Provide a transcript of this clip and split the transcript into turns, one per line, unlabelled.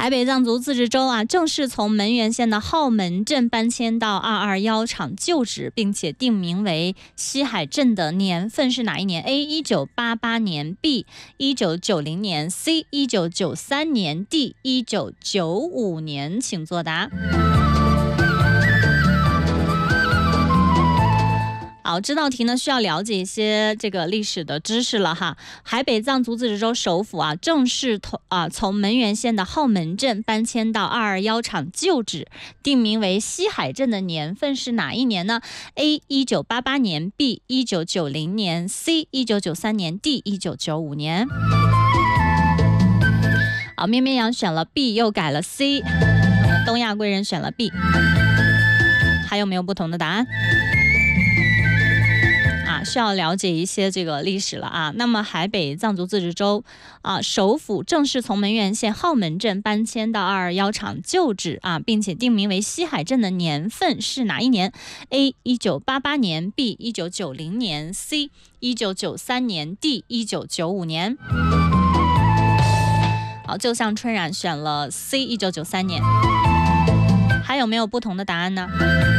台北藏族自治州正式从门源县的浩门镇搬迁到221厂旧址，并且定名为西海镇的年份是哪一年 ？A. 1988年 B. 1990年 C. 1993年 D. 1995年，请作答。好，这道题呢需要了解一些这个历史的知识了哈。台北藏族自治州首府正式从门源县的浩门镇搬迁到221厂旧址，定名为西海镇的年份是哪一年呢 ？A. 1988年 B. 1990年 C. 1993年 D. 1995年。好，咩咩羊选了 B， 又改了 C， 东亚贵人选了 B， 还有没有不同的答案？需要了解一些这个历史了那么台北藏族自治州首府正式从门源县浩门镇搬迁到221厂旧址并且定名为西海镇的年份是哪一年 ？A. 1988年 B. 1990年 C. 1993年 D. 1995年。好，就像春染选了 C. 1993年，还有没有不同的答案呢？